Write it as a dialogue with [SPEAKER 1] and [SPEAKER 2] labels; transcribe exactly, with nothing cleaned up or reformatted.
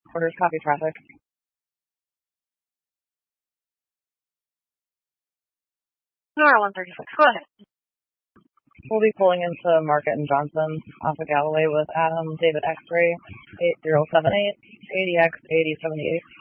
[SPEAKER 1] Orders copy traffic.
[SPEAKER 2] Nora one thirty-six, go ahead.
[SPEAKER 1] We'll be pulling into Market and Johnson off of Galloway with Adam David X-ray eight zero seven eight eighty X eighty seventy-eight.